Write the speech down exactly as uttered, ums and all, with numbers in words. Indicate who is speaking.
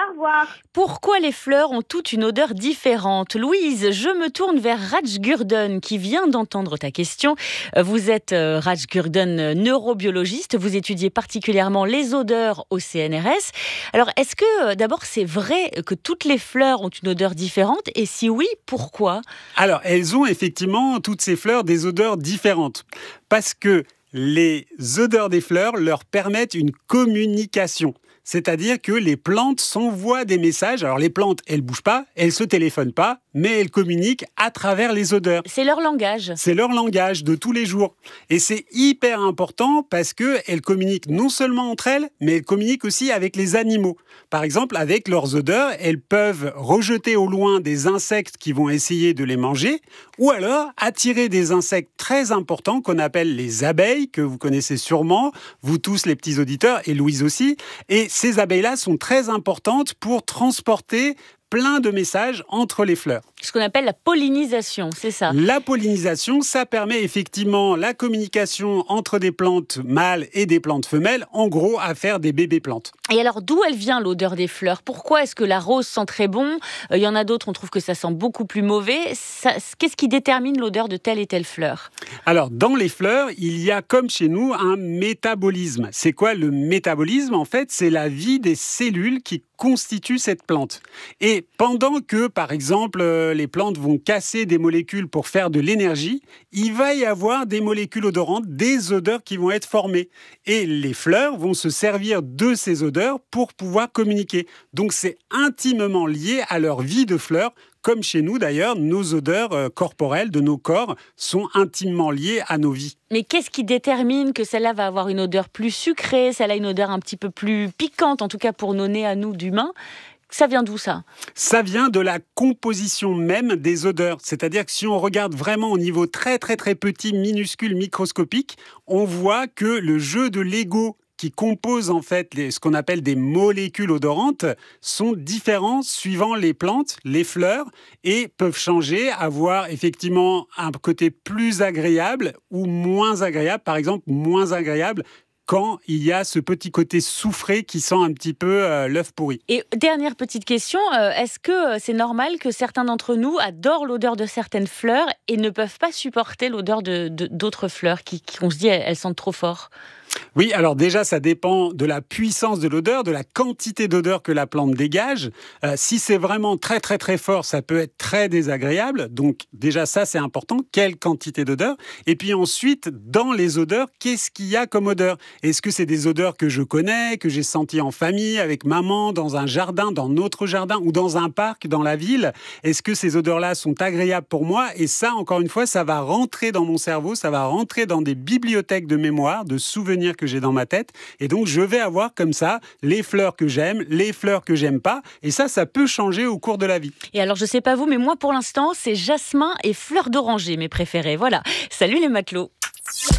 Speaker 1: au revoir.
Speaker 2: Pourquoi les fleurs ont toutes une odeur différente? Louise, je me tourne vers Raj Gurdon qui vient d'entendre ta question. Vous êtes euh, Raj Gurdon, neurobiologiste. Vous étudiez particulièrement les odeurs au C N R S. Alors, est-ce que euh, d'abord c'est vrai que toutes les fleurs ont une odeur différente? Et si oui, pourquoi?
Speaker 3: Alors, elles ont effectivement, toutes ces fleurs, des odeurs différentes. Parce que les odeurs des fleurs leur permettent une communication. C'est-à-dire que les plantes s'envoient des messages. Alors les plantes, elles bougent pas, elles se téléphonent pas, mais elles communiquent à travers les odeurs.
Speaker 2: C'est leur langage.
Speaker 3: C'est leur langage de tous les jours. Et c'est hyper important parce qu'elles communiquent non seulement entre elles, mais elles communiquent aussi avec les animaux. Par exemple, avec leurs odeurs, elles peuvent rejeter au loin des insectes qui vont essayer de les manger, ou alors attirer des insectes très importants qu'on appelle les abeilles, que vous connaissez sûrement, vous tous les petits auditeurs, et Louise aussi. Et ces abeilles-là sont très importantes pour transporter plein de messages entre les fleurs.
Speaker 2: Ce qu'on appelle la pollinisation, c'est ça?
Speaker 3: La pollinisation, ça permet effectivement la communication entre des plantes mâles et des plantes femelles, en gros à faire des bébés plantes.
Speaker 2: Et alors d'où elle vient l'odeur des fleurs? Pourquoi est-ce que la rose sent très bon? Il euh, y en a d'autres, on trouve que ça sent beaucoup plus mauvais. Ça, qu'est-ce qui détermine l'odeur de telle et telle fleur?
Speaker 3: Alors dans les fleurs, il y a comme chez nous un métabolisme. C'est quoi le métabolisme? En fait, c'est la vie des cellules qui constituent cette plante. Et pendant que, par exemple, les plantes vont casser des molécules pour faire de l'énergie, il va y avoir des molécules odorantes, des odeurs qui vont être formées. Et les fleurs vont se servir de ces odeurs pour pouvoir communiquer. Donc c'est intimement lié à leur vie de fleurs. Comme chez nous d'ailleurs, nos odeurs corporelles de nos corps sont intimement liées à nos vies.
Speaker 2: Mais qu'est-ce qui détermine que celle-là va avoir une odeur plus sucrée, celle-là une odeur un petit peu plus piquante, en tout cas pour nos nez à nous d'humains? Ça vient d'où ça? Ça
Speaker 3: vient de la composition même des odeurs. C'est-à-dire que si on regarde vraiment au niveau très très très petit, minuscule, microscopique, on voit que le jeu de Lego qui composent en fait les, ce qu'on appelle des molécules odorantes sont différents suivant les plantes, les fleurs, et peuvent changer, avoir effectivement un côté plus agréable ou moins agréable. Par exemple, moins agréable quand il y a ce petit côté soufré qui sent un petit peu euh, l'œuf pourri.
Speaker 2: Et dernière petite question, euh, est-ce que c'est normal que certains d'entre nous adorent l'odeur de certaines fleurs et ne peuvent pas supporter l'odeur de, de, d'autres fleurs qui, qui, on se dit, elles, elles sentent trop fort?
Speaker 3: Oui, alors déjà, ça dépend de la puissance de l'odeur, de la quantité d'odeur que la plante dégage. Euh, si c'est vraiment très, très, très fort, ça peut être très désagréable. Donc déjà, ça, c'est important. Quelle quantité d'odeur? Et puis ensuite, dans les odeurs, qu'est-ce qu'il y a comme odeur? Est-ce que c'est des odeurs que je connais, que j'ai senties en famille, avec maman, dans un jardin, dans notre jardin, ou dans un parc, dans la ville? Est-ce que ces odeurs-là sont agréables pour moi? Et ça, encore une fois, ça va rentrer dans mon cerveau, ça va rentrer dans des bibliothèques de mémoire, de souvenirs que j'ai dans ma tête, et donc je vais avoir comme ça les fleurs que j'aime, les fleurs que j'aime pas, et ça, ça peut changer au cours de la vie.
Speaker 2: Et alors, je sais pas vous, mais moi pour l'instant, c'est jasmin et fleurs d'oranger mes préférés. Voilà. Salut les matelots.